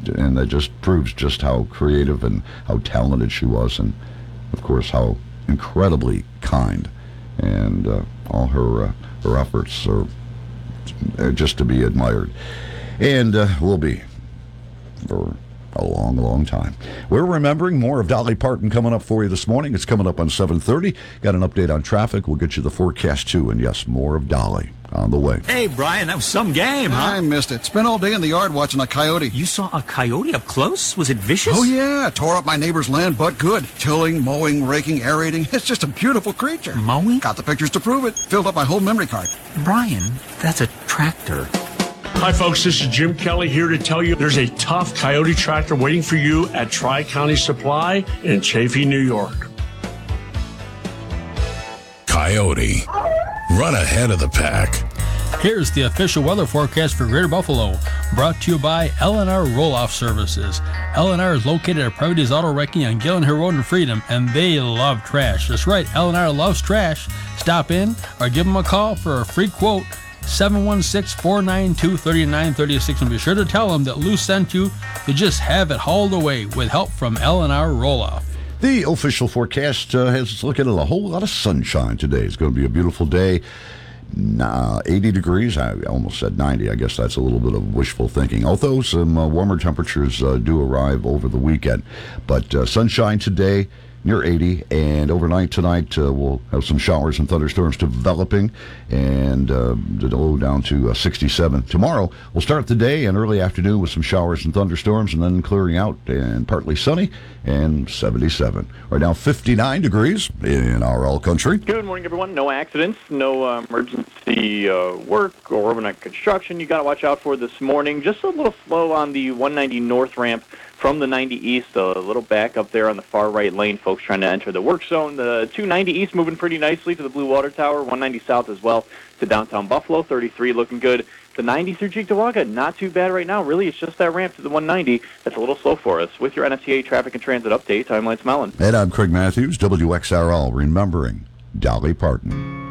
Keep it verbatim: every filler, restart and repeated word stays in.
and that just proves just how creative and how talented she was, and of course how incredibly kind. And uh, all her uh, her efforts are just to be admired, and uh, will be for a long, long time. We're remembering more of Dolly Parton coming up for you this morning. It's coming up on seven thirty. Got an update on traffic. We'll get you the forecast, too. And, yes, more of Dolly on the way. Hey, Brian, that was some game, huh? I missed it. Spent all day in the yard watching a coyote. You saw a coyote up close? Was it vicious? Oh, yeah. Tore up my neighbor's land, but good. Tilling, mowing, raking, aerating. It's just a beautiful creature. Mowing? Got the pictures to prove it. Filled up my whole memory card. Brian, that's a tractor. Hi, folks. This is Jim Kelly here to tell you there's a tough Coyote tractor waiting for you at Tri-County Supply in Chaffee, New York. Coyote. Run ahead of the pack. Here's the official weather forecast for Greater Buffalo, brought to you by L and R Roll-Off Services. L and R is located at Private's Auto Wrecking on Gillen Hill Road in Freedom, and they love trash. That's right, L and R loves trash. Stop in or give them a call for a free quote, seven one six, four nine two, three nine three six, and be sure to tell them that Lou sent you to just have it hauled away with help from L and R Roll-Off. The official forecast uh, has us looking at a whole lot of sunshine today. It's going to be a beautiful day. Nah, eighty degrees. I almost said ninety. I guess that's a little bit of wishful thinking. Although some uh, warmer temperatures uh, do arrive over the weekend. But uh, sunshine today, near eighty, and overnight tonight uh, we'll have some showers and thunderstorms developing, and uh, the low down to uh, sixty-seven. Tomorrow we'll start the day and early afternoon with some showers and thunderstorms, and then clearing out and partly sunny and seventy-seven. Right now fifty-nine degrees in our all country. Good morning, everyone. No accidents, no uh, emergency uh, work or overnight construction you got to watch out for this morning. Just a little slow on the one ninety north ramp from the ninety east, a little back up there on the far right lane, folks trying to enter the work zone. The two ninety east moving pretty nicely to the Blue Water Tower, one ninety south as well to downtown Buffalo, thirty-three looking good. The ninety through Cheektowaga, not too bad right now. Really, it's just that ramp to the one ninety that's a little slow for us. With your N S T A traffic and transit update, I'm Lance Mellon. And I'm Craig Matthews, W X R L, remembering Dolly Parton.